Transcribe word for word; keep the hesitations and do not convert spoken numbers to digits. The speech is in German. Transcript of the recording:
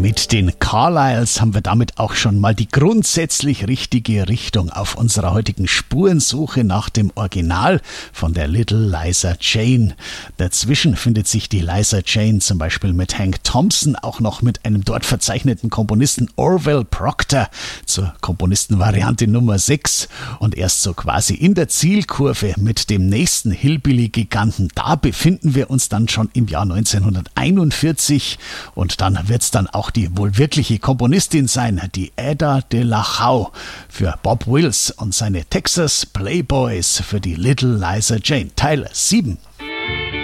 Mit den Carlyles haben wir damit auch schon mal die grundsätzlich richtige Richtung auf unserer heutigen Spurensuche nach dem Original von der Little Liza Jane. Dazwischen findet sich die Liza Jane zum Beispiel mit Hank Thompson, auch noch mit einem dort verzeichneten Komponisten Orville Proctor zur Komponistenvariante Nummer sechs und erst so quasi in der Zielkurve mit dem nächsten Hillbilly-Giganten. Da befinden wir uns dann schon im Jahr neunzehnhunderteinundvierzig und dann wird's dann auch die wohl wirkliche Komponistin sein, die Ada de la Chao für Bob Wills und seine Texas Playboys für die Little Liza Jane. Teil sieben.